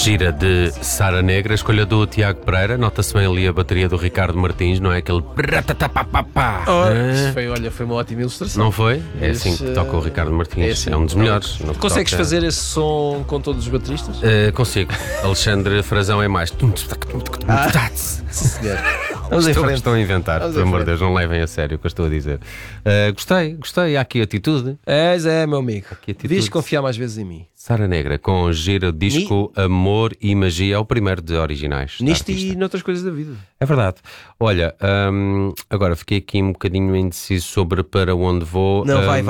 Gira de Sara Negra, escolha do Tiago Pereira. Nota-se bem ali a bateria do Ricardo Martins, não é? Aquele Foi uma ótima ilustração. não foi? É assim que toca o Ricardo Martins. é assim. É um dos melhores. No que Consegues toca. fazer esse som com todos os bateristas? Consigo. Alexandre Frazão é mais. Sim, senhor. Vamos em frente. Estão a inventar, Vamos pelo em amor de frente. Deus, não levem a sério o que eu estou a dizer. Gostei. Há aqui atitude. Meu amigo. atitude. Devias confiar mais vezes em mim. Sara Negra, com gira disco Amor e Magia, é o primeiro de originais. da Nisto artista. e noutras coisas da vida. É verdade. Olha, agora fiquei aqui um bocadinho indeciso sobre para onde vou. Não, vai.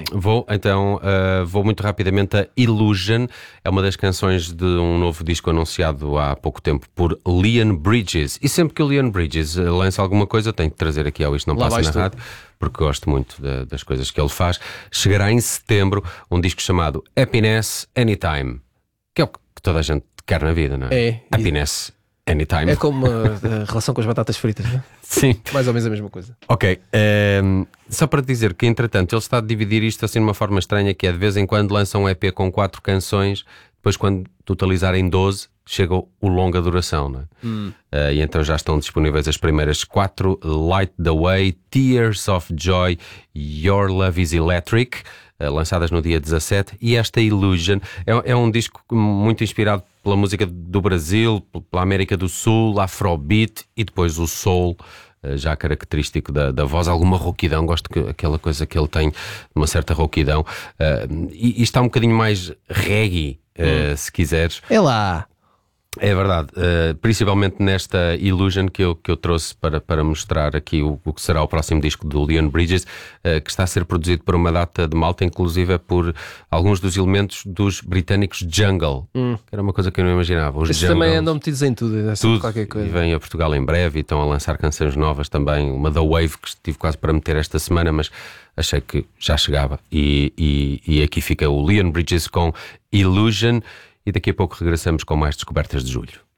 Vou muito rapidamente a Illusion. É uma das canções de um novo disco anunciado há pouco tempo por Leon Bridges. E sempre que o Leon Bridges lança alguma coisa, tenho que trazer aqui ao Isto Não Lá Passa vais na tu. Rádio, porque gosto muito das coisas que ele faz. Chegará em setembro um disco chamado Happiness Anytime, que é o que toda a gente quer na vida, não é? É. Happiness Anytime. É como a relação com as batatas fritas, não é? Sim. Mais ou menos a mesma coisa. Ok, só para te dizer que entretanto ele está a dividir isto assim de uma forma estranha, que é de vez em quando lança um EP com 4 canções, depois quando totalizarem 12 chega o longa duração, não é? E então já estão disponíveis as primeiras 4: Light the Way, Tears of Joy, Your Love is Electric, lançadas no dia 17, e esta Illusion é um disco muito inspirado pela música do Brasil, pela América do Sul, Afrobeat e depois o soul, já característico da voz, alguma rouquidão. Gosto aquela coisa que ele tem, uma certa rouquidão, e está um bocadinho mais reggae, se quiseres. É lá. É verdade, principalmente nesta Illusion que eu trouxe para mostrar aqui o que será o próximo disco do Leon Bridges, que está a ser produzido por uma data de malta, inclusive por alguns dos elementos dos britânicos Jungle, que era uma coisa que eu não imaginava. Os Esses Jungles, também andam metidos em tudo. É sempre tudo, qualquer e coisa. vêm a Portugal em breve e estão a lançar canções novas também. Uma da Wave que estive quase para meter esta semana, mas achei que já chegava. E aqui fica o Leon Bridges com Illusion. E daqui a pouco regressamos com mais descobertas de julho.